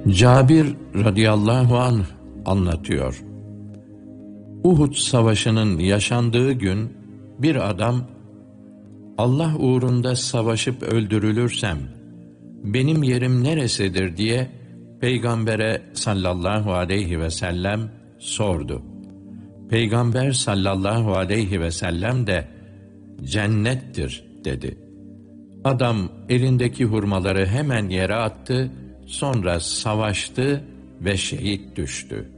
Cabir radıyallahu anh anlatıyor. Uhud savaşının yaşandığı gün bir adam, Allah uğrunda savaşıp öldürülürsem benim yerim neresidir diye Peygamber'e sallallahu aleyhi ve sellem sordu. Peygamber sallallahu aleyhi ve sellem de cennettir dedi. Adam elindeki hurmaları hemen yere attı, sonra savaştı ve şehit düştü.